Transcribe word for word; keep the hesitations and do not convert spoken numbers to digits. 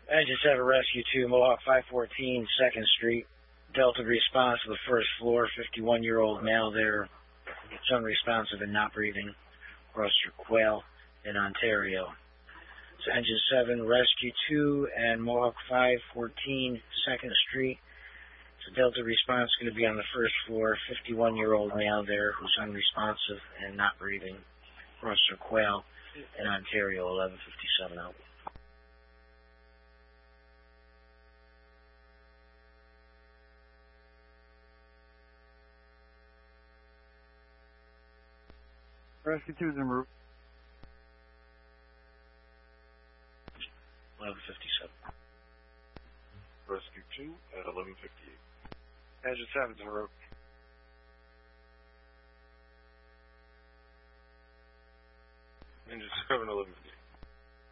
Engine seven Rescue two, Mohawk five fourteen, second Street. Delta response to the first floor, fifty-one-year-old male there. It's unresponsive and not breathing. Roster Quail in Ontario. So Engine seven Rescue two and Mohawk five fourteen, second Street. So Delta response is going to be on the first floor, fifty-one-year-old male there who's unresponsive and not breathing. Roster Quail in Ontario, eleven fifty-seven out. Rescue two is en route. eleven fifty-seven. Rescue two at eleven fifty-eight. Engine seven is en route. Engine seven, eleven fifty-eight.